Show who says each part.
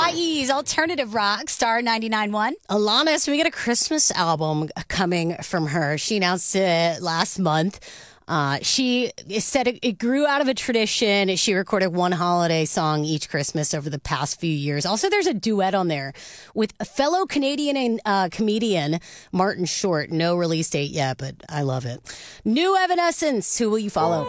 Speaker 1: Hawaii's alternative rock, Star 99.1.
Speaker 2: Alanis, we get a Christmas album coming from her. She announced it last month. She said it grew out of a tradition. She recorded one holiday song each Christmas over the past few years. Also, there's a duet on there with a fellow Canadian comedian, Martin Short. No release date yet, but I love it. New Evanescence. Who will you follow?